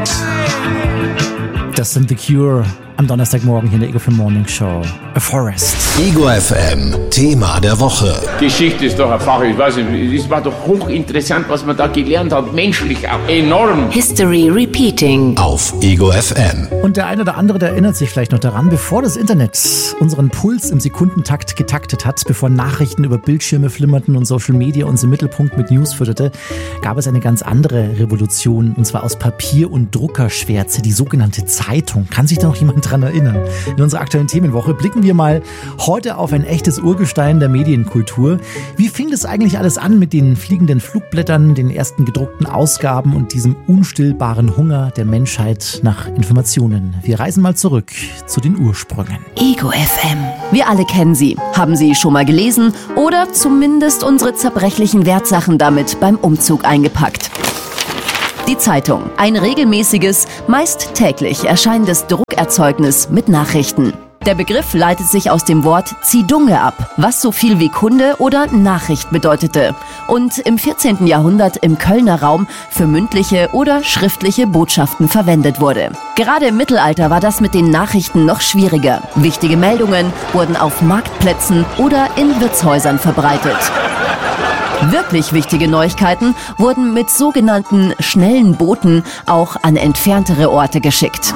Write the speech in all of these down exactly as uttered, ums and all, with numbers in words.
Das sind The Cure am Donnerstagmorgen hier in der Ego F M Morning Show. A Forest. Ego F M, Thema der Woche. Geschichte ist doch eine Sache, ich weiß nicht, es war doch hochinteressant, was man da gelernt hat, menschlich auch enorm. History Repeating. Auf Ego F M. Und der eine oder andere, der erinnert sich vielleicht noch daran, bevor das Internet unseren Puls im Sekundentakt getaktet hat, bevor Nachrichten über Bildschirme flimmerten und Social Media uns im Mittelpunkt mit News fütterte, gab es eine ganz andere Revolution, und zwar aus Papier und Druckerschwärze, die sogenannte Zeitung. Kann sich da noch jemand dran erinnern? In unserer aktuellen Themenwoche blicken wir mal heute auf ein echtes Urgestein der Medienkultur. Wie fing das eigentlich alles an mit den fliegenden Flugblättern, den ersten gedruckten Ausgaben und diesem unstillbaren Hunger der Menschheit nach Informationen? Wir reisen mal zurück zu den Ursprüngen. Ego F M. Wir alle kennen sie, haben sie schon mal gelesen oder zumindest unsere zerbrechlichen Wertsachen damit beim Umzug eingepackt. Die Zeitung. Ein regelmäßiges, meist täglich erscheinendes Druckerzeugnis mit Nachrichten. Der Begriff leitet sich aus dem Wort Zidunge ab, was so viel wie Kunde oder Nachricht bedeutete und im vierzehnten Jahrhundert im Kölner Raum für mündliche oder schriftliche Botschaften verwendet wurde. Gerade im Mittelalter war das mit den Nachrichten noch schwieriger. Wichtige Meldungen wurden auf Marktplätzen oder in Wirtshäusern verbreitet. Wirklich wichtige Neuigkeiten wurden mit sogenannten schnellen Booten auch an entferntere Orte geschickt.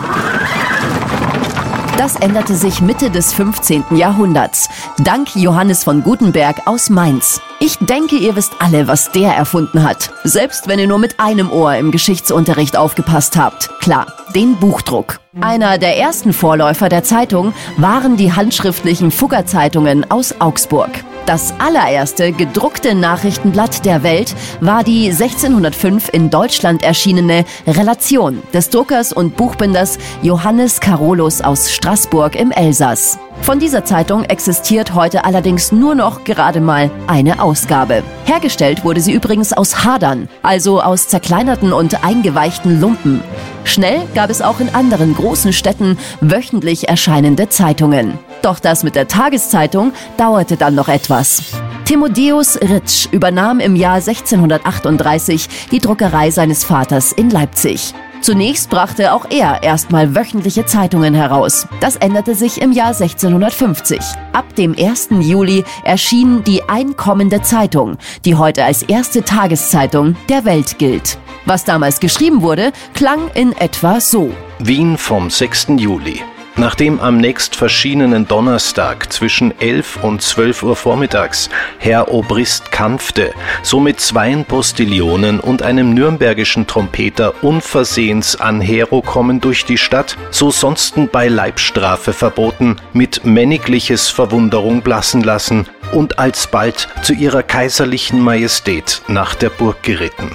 Das änderte sich Mitte des fünfzehnten Jahrhunderts, dank Johannes von Gutenberg aus Mainz. Ich denke, ihr wisst alle, was der erfunden hat, selbst wenn ihr nur mit einem Ohr im Geschichtsunterricht aufgepasst habt. Klar, den Buchdruck. Einer der ersten Vorläufer der Zeitung waren die handschriftlichen Fuggerzeitungen aus Augsburg. Das allererste gedruckte Nachrichtenblatt der Welt war die sechzehnhundertfünf in Deutschland erschienene Relation des Druckers und Buchbinders Johannes Carolus aus Straßburg im Elsass. Von dieser Zeitung existiert heute allerdings nur noch gerade mal eine Ausgabe. Hergestellt wurde sie übrigens aus Hadern, also aus zerkleinerten und eingeweichten Lumpen. Schnell gab es auch in anderen großen Städten wöchentlich erscheinende Zeitungen. Doch das mit der Tageszeitung dauerte dann noch etwas. Timotheus Ritsch übernahm im Jahr sechzehnhundertachtunddreißig die Druckerei seines Vaters in Leipzig. Zunächst brachte auch er erstmal wöchentliche Zeitungen heraus. Das änderte sich im Jahr sechzehnhundertfünfzig. Ab dem ersten Juli erschien die Einkommende Zeitung, die heute als erste Tageszeitung der Welt gilt. Was damals geschrieben wurde, klang in etwa so. Wien vom sechsten Juli. Nachdem am nächstverschienenen Donnerstag zwischen elf und zwölf Uhr vormittags Herr Obrist Kanfte, so mit zweien Postilionen und einem nürnbergischen Trompeter unversehens an Hero kommen durch die Stadt, so sonsten bei Leibstrafe verboten, mit männigliches Verwunderung blassen lassen und alsbald zu ihrer kaiserlichen Majestät nach der Burg geritten.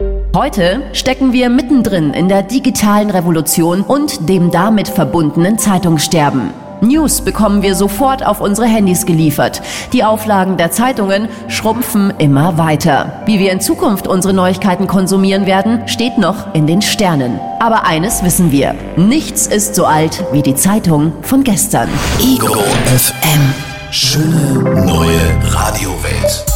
Heute stecken wir mittendrin in der digitalen Revolution und dem damit verbundenen Zeitungssterben. News bekommen wir sofort auf unsere Handys geliefert. Die Auflagen der Zeitungen schrumpfen immer weiter. Wie wir in Zukunft unsere Neuigkeiten konsumieren werden, steht noch in den Sternen. Aber eines wissen wir: Nichts ist so alt wie die Zeitung von gestern. Ego F M. Schöne neue Radiowelt.